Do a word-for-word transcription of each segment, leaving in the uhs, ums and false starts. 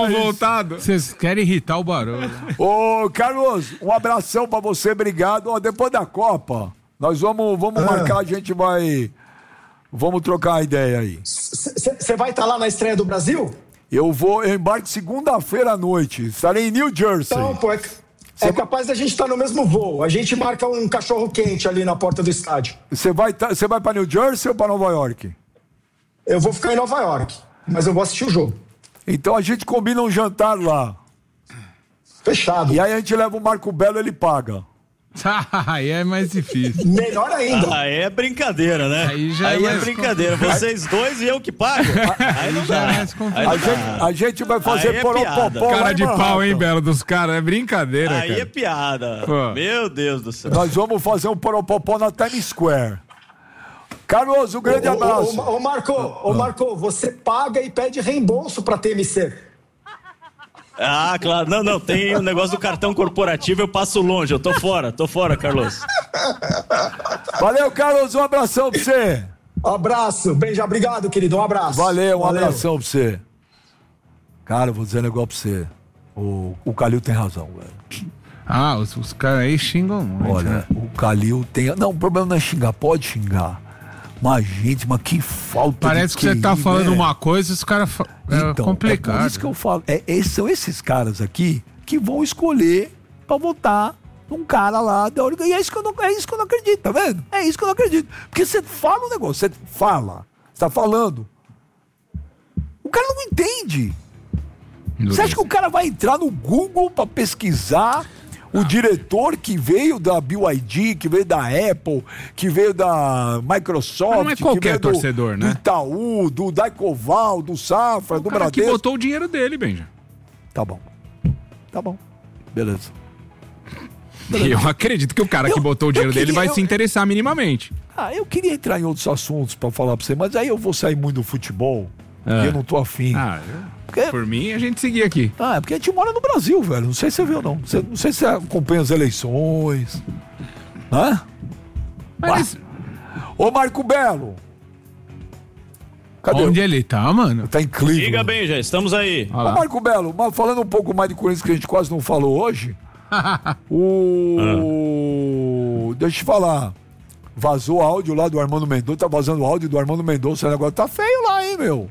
voltado. Vocês querem irritar o Barão. Ô, Carlos, um abração pra você, obrigado. Ó, depois da Copa, nós vamos, vamos ah. marcar, a gente vai... Vamos trocar a ideia aí. Você vai estar tá lá na estreia do Brasil? Eu vou, eu embarco segunda-feira à noite. Estarei em New Jersey. Então, pô, é, é capaz da gente estar tá no mesmo voo. A gente marca um cachorro quente ali na porta do estádio. Você vai, tá, você vai pra New Jersey ou pra Nova York? Eu vou ficar em Nova York, mas eu vou assistir o jogo. Então a gente combina um jantar lá. Fechado. E aí a gente leva o Marco Belo, ele paga. Aí é mais difícil. Melhor ainda. Aí é brincadeira, né? Aí, já aí é, é brincadeira. Vocês dois e eu que pago. Aí não dá. É aí não a, gente, a gente vai fazer é poropopó. Cara de pau, hein, Belo, dos caras. É brincadeira, aí cara. é piada. Pô. Meu Deus do céu. Nós vamos fazer um poropopó na Times Square. Carlos, um grande ô, abraço. Ô, ô, Marco, ô, Marco, você paga e pede reembolso pra T M C. Ah, claro. Não, não, tem o um negócio do cartão corporativo, eu passo longe, eu tô fora, tô fora, Carlos. Valeu, Carlos, um abração pra você. Um abraço, bem, já obrigado, querido, um abraço. Valeu, um Valeu. abração pra você. Cara, vou dizer um negócio pra você. O, o Calil tem razão, velho. Ah, os, os caras aí xingam muito. Olha, né? O Calil tem... Não, o problema não é xingar, pode xingar. Mas, gente, mas que falta Parece de que você tá né? falando uma coisa e os caras... Fa... É então, complicado. É por isso que eu falo. É, é, são esses caras aqui que vão escolher pra votar num cara lá da Oregon. E é isso, que eu não, é isso que eu não acredito, tá vendo? É isso que eu não acredito. Porque você fala um negócio, você fala, você tá falando. O cara não entende. Não você acha que o cara vai entrar no Google pra pesquisar... O diretor que veio da B Y D, que veio da Apple, que veio da Microsoft, mas não é qualquer que veio do, torcedor, né? do Itaú, do Daicoval, do Safra, o do cara Bradesco. que botou o dinheiro dele, Benja. Tá bom. Tá bom. Beleza. Beleza. Eu acredito que o cara eu, que botou o dinheiro queria, dele vai eu, se interessar minimamente. Ah, eu queria entrar em outros assuntos pra falar pra você, mas aí eu vou sair muito do futebol, é. e eu não tô afim. Ah, eu... Porque... Por mim, a gente seguia aqui. Ah, é porque a gente mora no Brasil, velho. Não sei se você viu, não. Você, não sei se você acompanha as eleições. Hã? Mas... Ô, Marco Belo. Cadê? Onde ele tá, mano? Tá em Cleveland. Diga bem, já estamos aí. Ô, Marco Belo, mas falando um pouco mais de Corinthians que a gente quase não falou hoje. o... Ah. Deixa eu te falar. Vazou áudio lá do Armando Mendonça. Tá vazando áudio do Armando Mendonça. O negócio tá feio lá, hein, meu?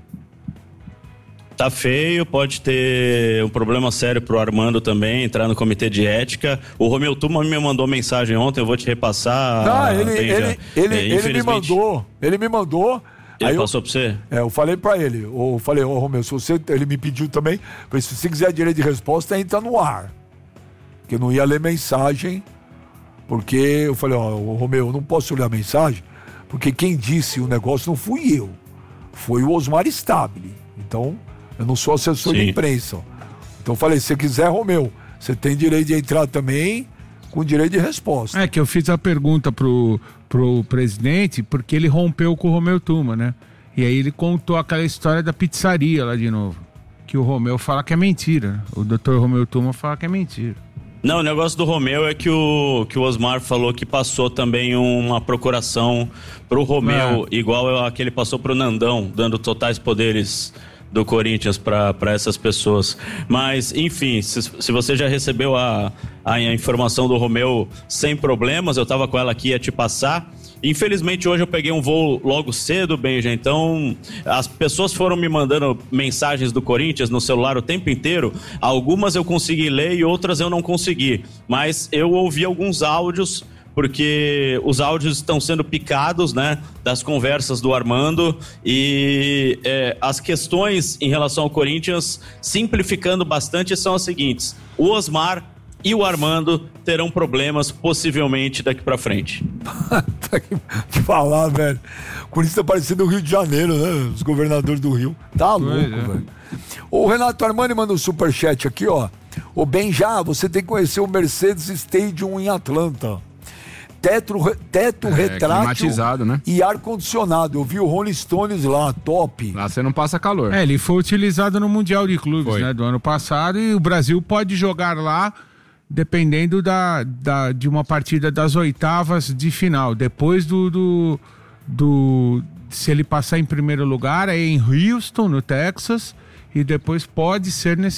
Tá feio, pode ter um problema sério pro Armando também, entrar no comitê de ética. O Romeu Tuma me mandou mensagem ontem, eu vou te repassar. Não, ele, ele, ele, ele, ele me mandou, ele me mandou. Ele aí passou eu, pra você? É, eu falei pra ele, eu falei, ô Romeu, se você, ele me pediu também, se você quiser direito de resposta, entra no ar. Que eu não ia ler mensagem, porque eu falei, ó, Romeu, eu não posso ler a mensagem, porque quem disse o negócio não fui eu, foi o Osmar Stabile. Então... Eu não sou assessor Sim. de imprensa. Então eu falei, se você quiser, Romeu, você tem direito de entrar também com direito de resposta. É que eu fiz a pergunta pro, pro presidente, porque ele rompeu com o Romeu Tuma, né? E aí ele contou aquela história da pizzaria lá de novo. Que o Romeu fala que é mentira. O doutor Romeu Tuma fala que é mentira. Não, o negócio do Romeu é que o, que o Osmar falou que passou também uma procuração pro Romeu, é. igual a que ele passou pro Nandão, dando totais poderes... do Corinthians para essas pessoas. Mas, enfim, se, se você já recebeu a, a, a informação do Romeu sem problemas, eu tava com ela aqui, ia te passar. Infelizmente hoje eu peguei um voo logo cedo, Benja, então as pessoas foram me mandando mensagens do Corinthians no celular o tempo inteiro. Algumas eu consegui ler e outras eu não consegui, mas eu ouvi alguns áudios, porque os áudios estão sendo picados, né, das conversas do Armando, e é, as questões em relação ao Corinthians, simplificando bastante, são as seguintes: o Osmar e o Armando terão problemas possivelmente daqui pra frente. Te falar, velho, o Corinthians tá parecendo o Rio de Janeiro, né, os governadores do Rio, tá louco, é. velho. O Renato Armani manda um superchat aqui, ó. O Benja, você tem que conhecer o Mercedes Stadium em Atlanta. Teto, teto é, retrátil, né? E ar-condicionado. Eu vi o Rolling Stones lá, top. Lá você não passa calor. É, ele foi utilizado no Mundial de Clubes, foi. né, do ano passado, e o Brasil pode jogar lá dependendo da, da, de uma partida das oitavas de final. Depois do, do, do... Se ele passar em primeiro lugar, é em Houston, no Texas, e depois pode ser nesse